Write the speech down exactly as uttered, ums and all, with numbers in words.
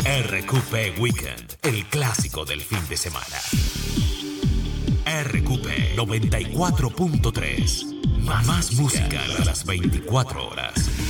R Q P Weekend, el clásico del fin de semana. R Q P noventa y cuatro punto tres. Más, Más música a las veinticuatro horas.